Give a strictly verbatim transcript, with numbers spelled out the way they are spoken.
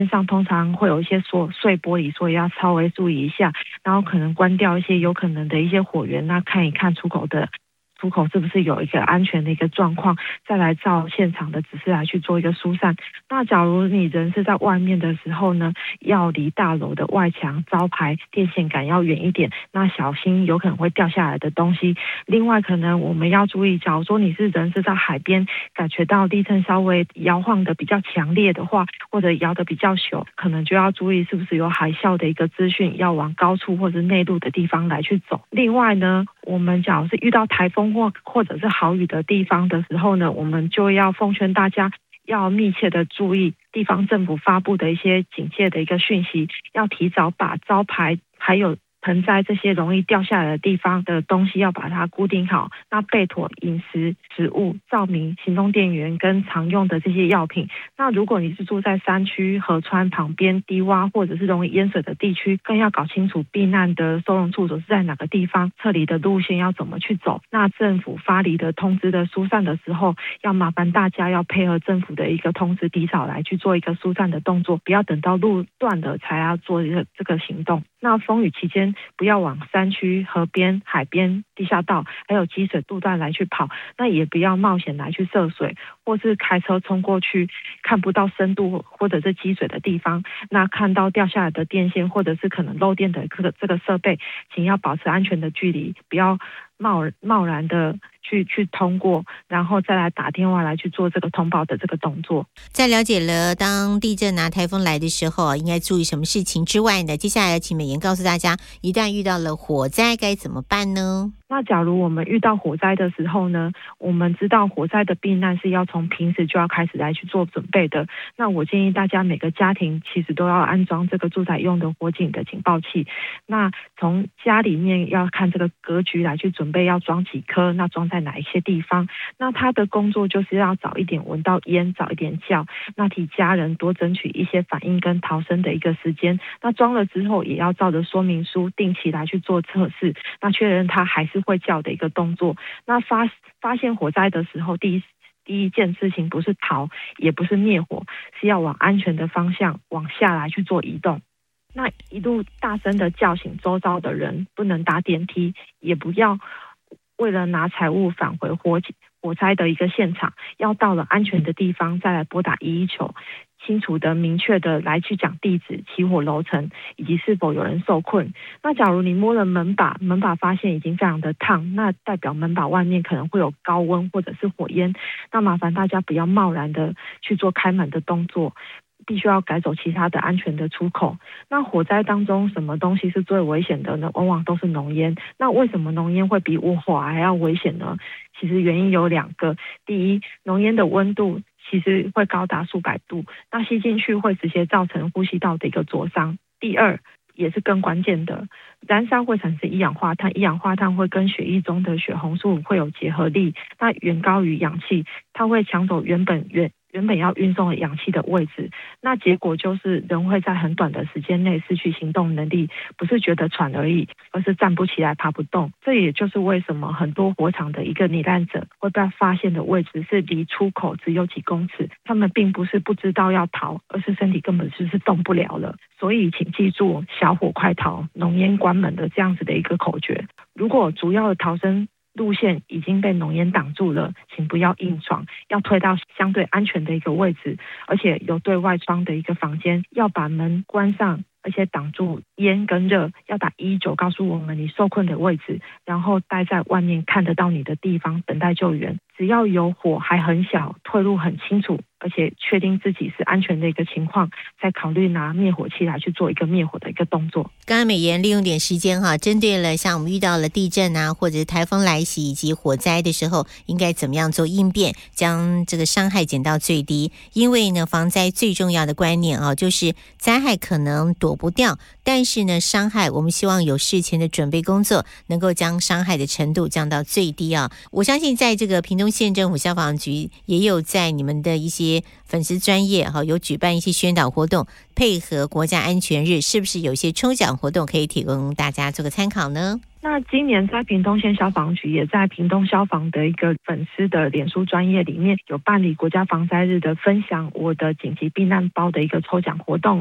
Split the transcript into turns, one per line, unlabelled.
上通常会有一些锁碎玻璃，所以要稍微注意一下，然后可能关掉一些有可能的一些火源，那看一看出口的出口是不是有一个安全的一个状况，再来照现场的指示来去做一个疏散。那假如你人是在外面的时候呢，要离大楼的外墙、招牌、电线杆要远一点，那小心有可能会掉下来的东西。另外可能我们要注意，假如说你是人是在海边，感觉到地震稍微摇晃的比较强烈的话，或者摇的比较久，可能就要注意是不是有海啸的一个资讯，要往高处或者内陆的地方来去走。另外呢，我们假如是遇到台风或或者是豪雨的地方的时候呢，我们就要奉劝大家要密切的注意地方政府发布的一些警戒的一个讯息，要提早把招牌还有盆栽这些容易掉下来的地方的东西要把它固定好，那备妥饮食、食物、照明、行动电源跟常用的这些药品。那如果你是住在山区、河川旁边、低洼或者是容易淹水的地区，更要搞清楚避难的收容处所是在哪个地方，撤离的路线要怎么去走。那政府发离的通知的疏散的时候，要麻烦大家要配合政府的一个通知，提早来去做一个疏散的动作，不要等到路断了才要做一个这个行动。那风雨期间不要往山区、河边、海边、地下道还有积水路段来去跑，那也不要冒险来去涉水，或是开车冲过去看不到深度或者是积水的地方，那看到掉下来的电线或者是可能漏电的这个这个设备，请要保持安全的距离，不要贸贸然的去去通过，然后再来打电话来去做这个通报的这个动作。
在了解了当地震啊、台风来的时候应该注意什么事情之外呢，接下来请美妍告诉大家，一旦遇到了火灾该怎么办呢？
那假如我们遇到火灾的时候呢，我们知道火灾的避难是要从平时就要开始来去做准备的。那我建议大家每个家庭其实都要安装这个住宅用的火警的警报器。那从家里面要看这个格局来去准备要装几颗，那装在哪一些地方。那他的工作就是要早一点闻到烟，早一点叫，那替家人多争取一些反应跟逃生的一个时间。那装了之后也要照着说明书定期来去做测试，那确认他还是会叫的一个动作。那发发现火灾的时候，第一第一件事情不是逃，也不是灭火，是要往安全的方向往下来去做移动。那一路大声的叫醒周遭的人，不能搭电梯，也不要为了拿财物返回火火灾的一个现场，要到了安全的地方再来拨打一一九，清楚的、明确的来去讲地址、起火楼层以及是否有人受困。那假如你摸了门把，门把发现已经非常的烫，那代表门把外面可能会有高温或者是火焰，那麻烦大家不要贸然的去做开门的动作，必须要改走其他的安全的出口。那火灾当中什么东西是最危险的呢？往往都是浓烟。那为什么浓烟会比火还要危险呢？其实原因有两个。第一，浓烟的温度其实会高达数百度，那吸进去会直接造成呼吸道的一个灼伤。第二，也是更关键的，燃烧会产生一氧化碳，一氧化碳会跟血液中的血红素会有结合力，那远高于氧气，它会抢走原本原原本要运送的氧气的位置，那结果就是人会在很短的时间内失去行动能力，不是觉得喘而已，而是站不起来、爬不动。这也就是为什么很多火场的一个罹难者会被发现的位置是离出口只有几公尺，他们并不是不知道要逃，而是身体根本就是动不了了。所以请记住小火快逃，浓烟关门的这样子的一个口诀。如果主要的逃生路线已经被浓烟挡住了，请不要硬闯，要推到相对安全的一个位置，而且有对外窗的一个房间，要把门关上，而且挡住烟跟热，要打一一九告诉我们你受困的位置，然后待在外面看得到你的地方等待救援。只要有火还很小，退路很清楚，而且确定自己是安全的一个情况，再考虑拿灭火器来去做一个灭火的一个动作。
刚刚美妍利用点时间哈，针对了像我们遇到了地震啊，或者是台风来袭以及火灾的时候，应该怎么样做应变，将这个伤害减到最低。因为呢，防灾最重要的观念啊，就是灾害可能躲不掉，但是呢，伤害我们希望有事前的准备工作，能够将伤害的程度降到最低啊。我相信在这个屏东县政府消防局也有在你们的一些粉丝专页哈，有举办一些宣导活动，配合国家安全日，是不是有些抽奖活动可以提供大家做个参考呢？
那今年在屏东县消防局也在屏东消防的一个粉丝的脸书专页里面有办理国家防灾日的分享我的紧急避难包的一个抽奖活动。